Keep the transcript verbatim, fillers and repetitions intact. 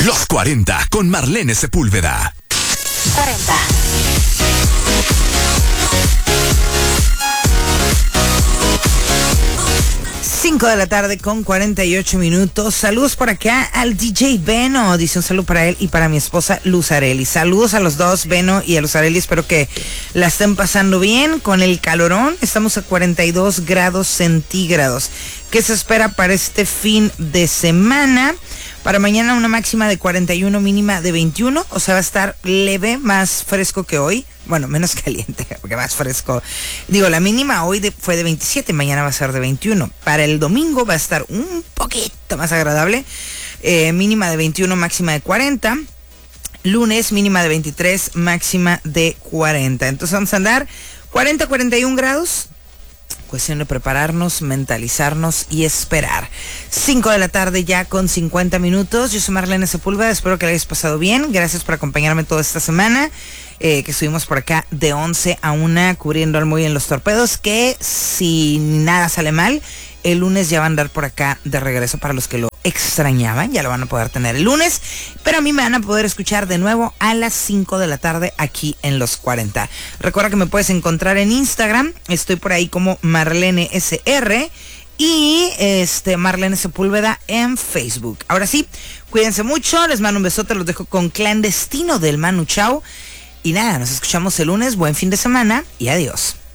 Los cuarenta con Marlene Sepúlveda. cuarenta. cinco de la tarde con cuarenta y ocho minutos. Saludos por acá al D J Beno. Dice un saludo para él y para mi esposa Luz Areli. Saludos a los dos, Beno y a Luz Areli. Espero que la estén pasando bien con el calorón. Estamos a cuarenta y dos grados centígrados. ¿Qué se espera para este fin de semana? Para mañana una máxima de cuarenta y uno, mínima de veintiuno. O sea, va a estar leve, más fresco que hoy. Bueno, menos caliente, porque más fresco. Digo, la mínima hoy de, fue de veintisiete, mañana va a ser de veintiuno. Para el domingo va a estar un poquito más agradable. Eh, mínima de veintiuno, máxima de cuarenta. Lunes, mínima de veintitrés, máxima de cuarenta. Entonces vamos a andar cuarenta, cuarenta y uno grados. Cuestión de prepararnos, mentalizarnos y esperar. cinco de la tarde ya con cincuenta minutos. Yo soy Marlene Sepúlveda, espero que la hayas pasado bien. Gracias por acompañarme toda esta semana, eh, que estuvimos por acá de once a una cubriendo al muy en los torpedos, que si nada sale mal, el lunes ya va a andar por acá de regreso para los que lo extrañaban, ya lo van a poder tener el lunes, pero a mí me van a poder escuchar de nuevo a las cinco de la tarde aquí en Los cuarenta. Recuerda que me puedes encontrar en Instagram, estoy por ahí como Marlene S R y este Marlene Sepúlveda en Facebook. Ahora sí, cuídense mucho, les mando un besote, los dejo con Clandestino del Manu Chao y nada, nos escuchamos el lunes, buen fin de semana y adiós.